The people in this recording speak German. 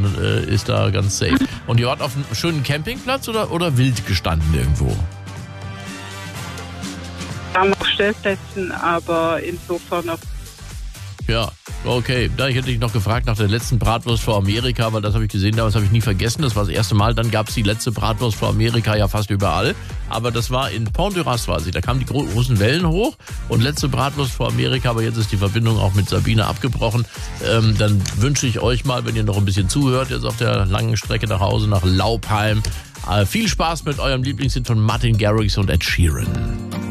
ist da ganz safe. Und ihr wart auf einem schönen Campingplatz oder wild gestanden irgendwo? Wir haben auf Stellplätzen, aber insofern auf. Ja, okay. Da hätte ich noch gefragt nach der letzten Bratwurst vor Amerika, weil das habe ich gesehen, das habe ich nie vergessen. Das war das erste Mal. Dann gab es die letzte Bratwurst vor Amerika ja fast überall. Aber das war in Pont-d'Arras, war sie. Da kamen die großen Wellen hoch und letzte Bratwurst vor Amerika. Aber jetzt ist die Verbindung auch mit Sabine abgebrochen. Dann wünsche ich euch mal, wenn ihr noch ein bisschen zuhört, jetzt auf der langen Strecke nach Hause nach Laupheim, viel Spaß mit eurem Lieblingshit von Martin Garrix und Ed Sheeran.